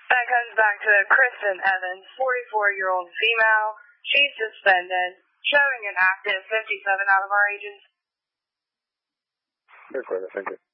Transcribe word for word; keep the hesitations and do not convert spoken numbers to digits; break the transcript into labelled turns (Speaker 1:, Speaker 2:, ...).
Speaker 1: That comes back to Kristen Evans, forty-four-year-old female. She's suspended, showing an active fifty-seven out of our agents.
Speaker 2: Recorded, thank you.